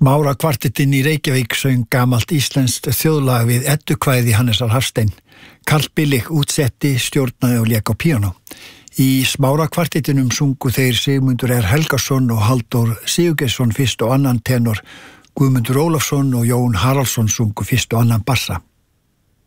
Smára kvartettinn í Reykjavík söng gamalt íslenskt þjóðlag við eddukvæði Hannesar Hafstein. Karl Billig útsetti, stjórnaði og lék á píanó. Í Smára kvartettinum sungu þeir Sigmundur R. Helgason og Halldór Sigurgeirsson fyrst og annan tenor, Guðmundur Ólafsson og Jón Haraldsson sungu fyrst og annan bassa.